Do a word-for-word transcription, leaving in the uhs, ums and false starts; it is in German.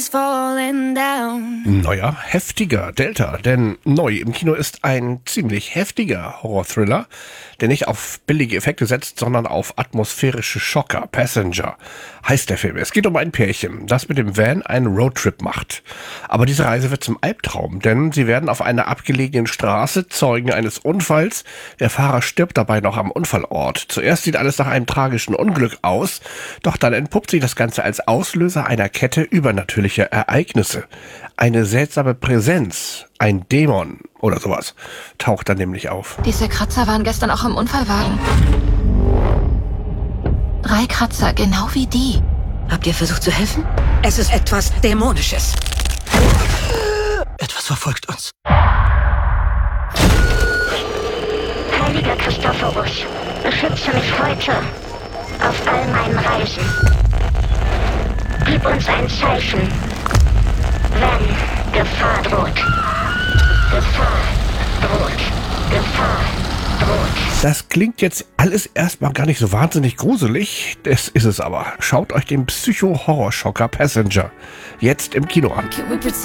falling down. Neuer, heftiger Delta, denn neu im Kino ist ein ziemlich heftiger Horror-Thriller, der nicht auf billige Effekte setzt, sondern auf atmosphärische Schocker. Passenger heißt der Film. Es geht um ein Pärchen, das mit dem Van einen Roadtrip macht. Aber diese Reise wird zum Albtraum, denn sie werden auf einer abgelegenen Straße Zeugen eines Unfalls. Der Fahrer stirbt dabei noch am Unfallort. Zuerst sieht alles nach einem tragischen Unglück aus, doch dann entpuppt sich das Ganze als Auslöser einer Kette übernatürlicher Ereignisse. Eine seltsame Präsenz, ein Dämon oder sowas, taucht dann nämlich auf. Diese Kratzer waren gestern auch im Unfallwagen. Drei Kratzer, genau wie die. Habt ihr versucht zu helfen? Es ist etwas Dämonisches. Etwas verfolgt uns. Heiliger Christophorus, beschütze mich heute auf all meinen Reisen. Gib uns ein Zeichen, wenn Gefahr droht. Gefahr droht. Gefahr droht. Das klingt jetzt alles erstmal gar nicht so wahnsinnig gruselig, das ist es aber. Schaut euch den Psycho-Horrorschocker Passenger jetzt im Kino an.